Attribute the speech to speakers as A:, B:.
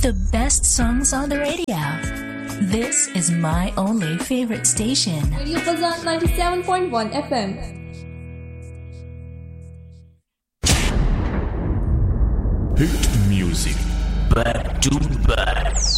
A: The best songs on the radio. This is my only favorite station.
B: Radio Fazan 97.1 FM.
C: Hit music back to back.